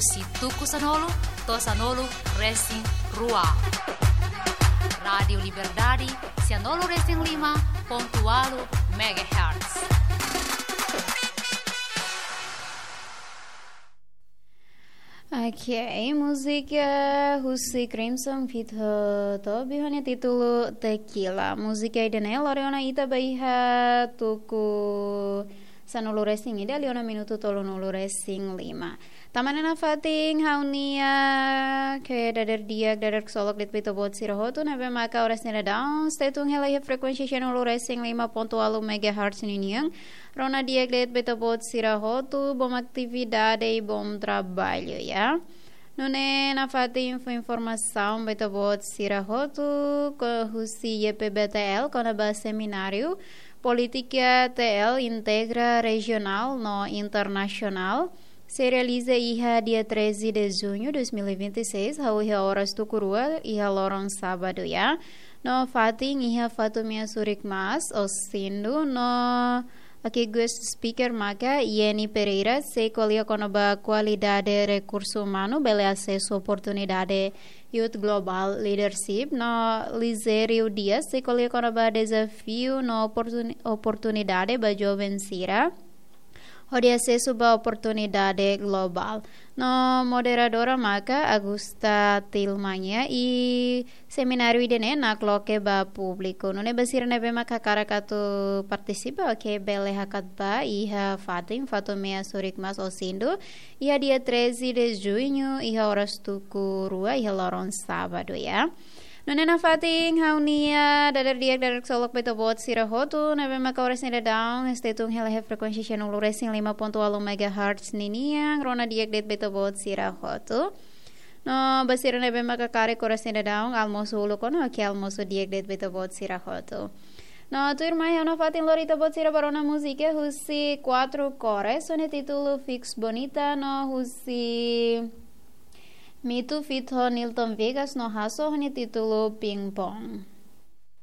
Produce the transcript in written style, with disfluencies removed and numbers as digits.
husi tuku sanolo, to sanolo Racing Rua. Radio Liberdade, Sanolo Racing 5.8 MHz. Oke, musik Husi Crimson fit to bihone titulu Tequila. Musik idene Loreona ita baiha tuku sanulu racing ida liona minutu tolonulu racing 5. Tamanana fating haunia ke dadar solok dit pito bot sirahotu nabe maka oras nila down stay tung helai frekuensi channel racing 5.8 MHz niniang rona diag dit pito bot sirahotu bom atividade bom trabalho ya. Nune na fating informação pito bot sirahotu ko husi YPBTL kona ba seminário Política TL Integra Regional no Internacional se realiza dia 13 de junho de 2026, a horas tukurua, iha lorong sábado ya. No fating iha fatumia surik mas, o sindu no aqui guest speaker maka Yeni Pereira se colia conoba qualidade recurso humano, bele acesso oportunidade Youth Global Leadership no Liserio Dias se colia conoba desafio no oportunidade ba jovem sira de acesso a oportunidade global. No moderadora maka Agusta Tilmanya e seminário idene na cloque ba público. No ne basira nebe maka karakatu participa ke bele hakat ba iha fatomea surik mas osindo iha dia 13 de junho iha horas tuku rua iha lorong sábado ya. Nona fating haunia dadar solok beto bot sirahotu nabe maka oras nida down estetung hela frekuensi channel racing 5.8 MHz niniang rona diak det beto bot sirahotu no basira nabe maka kare oras nida down almoso ulo kono ki almoso diak det beto bot sirahotu no tuir mai hana fating lorita bot sira barona musike husi 4 cores sone titulo fix bonita no husi Mitu fit ho Nilton Vegas no haso ni titulo Ping Pong.